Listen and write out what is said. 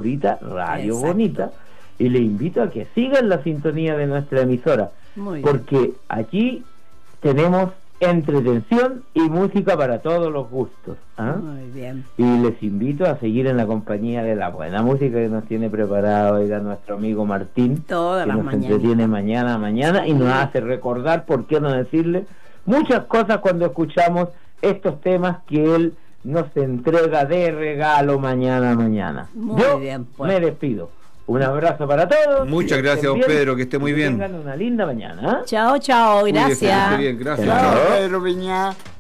favorita, Radio Exacto. Bonita, y le invito a que sigan la sintonía de nuestra emisora, Muy bien. porque aquí tenemos entretención y música para todos los gustos, ¿ah? Muy bien. Y les invito a seguir en la compañía de la buena música que nos tiene preparado hoy nuestro amigo Martín, Todas que las nos mañanas. entretiene mañana a mañana y Sí. nos hace recordar, por qué no decirle, muchas cosas cuando escuchamos estos temas que él nos entrega de regalo mañana a mañana. Muy Yo bien, pues. me despido. Un abrazo para todos. Muchas Que gracias, estén don bien Pedro, que esté muy y bien. tengan una linda mañana, ¿ah? Chao, chao, Cuídese, que gracias. esté bien, gracias. Chao. Pedro Viña.